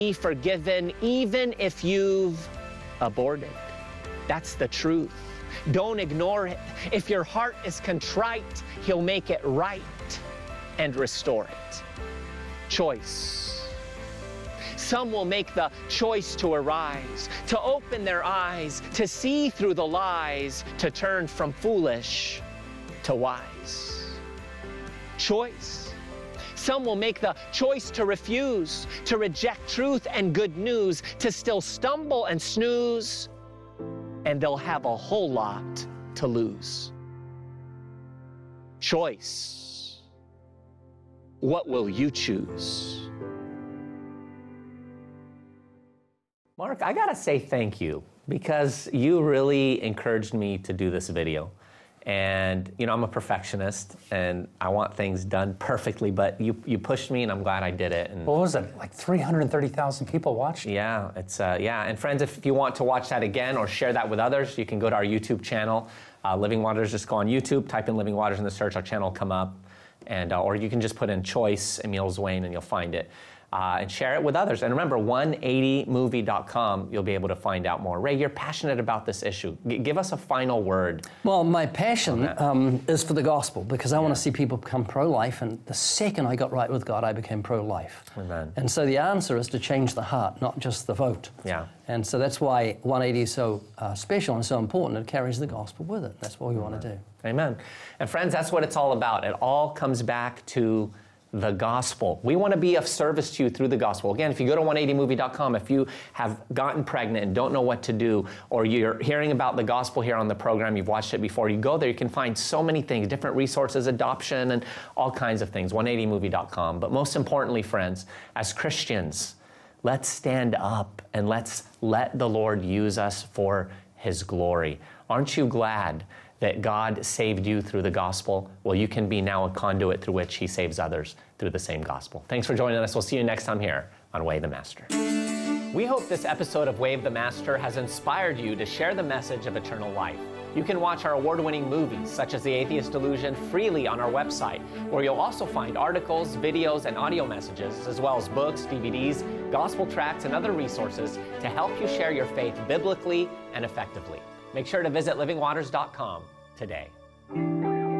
be forgiven even if you've aborted. That's the truth. Don't ignore it. If your heart is contrite, He'll make it right and restore it. Choice. Some will make the choice to arise, to open their eyes, to see through the lies, to turn from foolish to wise. Choice. Some will make the choice to refuse, to reject truth and good news, to still stumble and snooze, and they'll have a whole lot to lose. Choice. What will you choose? Mark, I gotta say thank you, because you really encouraged me to do this video. And, you know, I'm a perfectionist and I want things done perfectly, but you pushed me and I'm glad I did it. And what was it, like 330,000 people watched? Yeah, it's, yeah. And friends, if you want to watch that again or share that with others, you can go to our YouTube channel, Living Waters. Just go on YouTube, type in Living Waters in the search, our channel will come up. And, or you can just put in Choice, Emil Zwayne, and you'll find it. And share it with others. And remember, 180movie.com, you'll be able to find out more. Ray, you're passionate about this issue. Give us a final word. Well, my passion is for the gospel, because I want to see people become pro-life, and the second I got right with God, I became pro-life. Amen. And so the answer is to change the heart, not just the vote. Yeah. And so that's why 180 is so special and so important. It carries the gospel with it. That's what we want to do. Amen. And friends, that's what it's all about. It all comes back to the gospel. We want to be of service to you through the gospel. Again, if you go to 180movie.com, if you have gotten pregnant and don't know what to do, or you're hearing about the gospel here on the program, you've watched it before, you go there, you can find so many things, different resources, adoption, and all kinds of things, 180movie.com. But most importantly, friends, as Christians, let's stand up and let's let the Lord use us for His glory. Aren't you glad that God saved you through the gospel? Well, you can be now a conduit through which He saves others through the same gospel. Thanks for joining us. We'll see you next time here on Way of the Master. We hope this episode of Way of the Master has inspired you to share the message of eternal life. You can watch our award-winning movies, such as The Atheist Delusion, freely on our website, where you'll also find articles, videos, and audio messages, as well as books, DVDs, gospel tracts, and other resources to help you share your faith biblically and effectively. Make sure to visit livingwaters.com today.